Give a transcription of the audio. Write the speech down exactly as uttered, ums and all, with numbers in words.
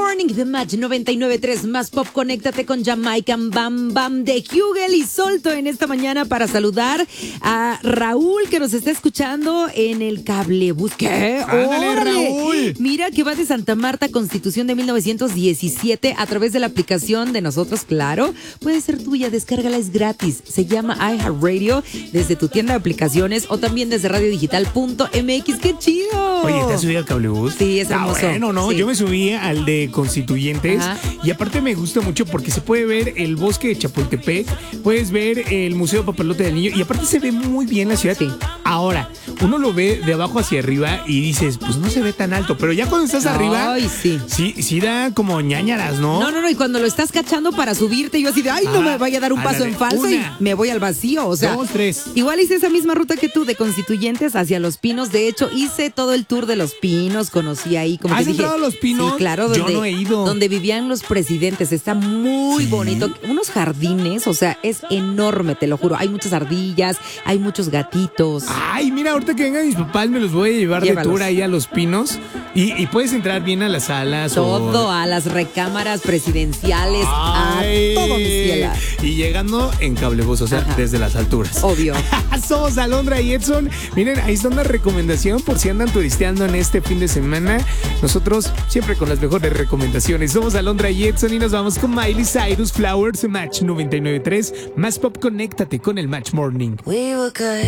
Morning de Match noventa y nueve punto tres más pop. Conéctate con Jamaican Bam Bam de Hugel y Solto en esta mañana para saludar a Raúl que nos está escuchando en el cablebús. ¿Qué? ¡Ándale, Raúl! Mira que va de Santa Marta, Constitución de mil novecientos diecisiete a través de la aplicación de nosotros, claro. Puede ser tuya, descárgala, es gratis. Se llama iHeartRadio desde tu tienda de aplicaciones o también desde radio digital punto m x. ¡Qué chido! Oye, ¿te has subido al cablebús? Sí, es hermoso. Ah, bueno, no, Sí. yo me subí al de Constituyentes. Ajá. Y aparte me gusta mucho porque se puede ver el bosque de Chapultepec, puedes ver el Museo Papalote del Niño y aparte se ve muy bien la ciudad. Sí. Ahora, uno lo ve de abajo hacia arriba y dices, pues no se ve tan alto, pero ya cuando estás arriba, Ay, sí. sí, sí da como ñañaras, ¿no? No, no, no, y cuando lo estás cachando para subirte, yo así de, ay, no Ah, me vaya a dar un a la paso de en falso una. y me voy al vacío, o sea. Dos, tres. Igual hice esa misma ruta que tú, de Constituyentes hacia Los Pinos. De hecho, hice todo el tour de Los Pinos, conocí ahí, como ¿Has que dije. entrado a Los Pinos? Sí, claro, Yo donde, no he ido. donde vivían los presidentes. Está muy ¿Sí? bonito. Unos jardines, o sea, es enorme, te lo juro. Hay muchas ardillas, hay muchos gatitos. Ay, mira, ahorita que vengan mis papás me los voy a llevar Llévalos. de tour ahí a Los Pinos y, y puedes entrar bien a las salas. Todo, o... a las recámaras presidenciales, Ay, a todo, mi ciela. Y llegando en cablebús, o sea, Ajá. desde las alturas. Obvio. Somos Alondra y Edson. Miren, ahí está una recomendación por si andan turisteando en este fin de semana. Nosotros siempre con las mejores recomendaciones. Somos Alondra y Edson y nos vamos con Miley Cyrus, Flowers, Match noventa y nueve punto tres. Más pop, conéctate con el Match Morning. We were good.